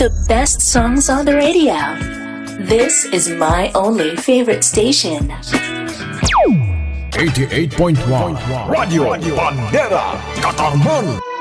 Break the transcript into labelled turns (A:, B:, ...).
A: The best songs on the radio. This is my only favorite station.
B: 88.1 Radio Bandera Katarman.